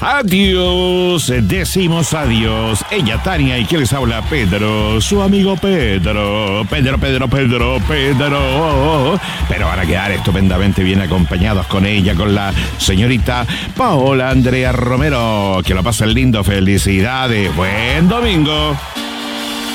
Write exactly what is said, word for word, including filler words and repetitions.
Adiós, decimos adiós. Ella, Tania, y que les habla Pedro, su amigo Pedro. Pedro, Pedro, Pedro, Pedro. Pero van a quedar estupendamente bien acompañados con ella, con la señorita Paola Andrea Romero. Que lo pasen lindo, felicidades, buen domingo.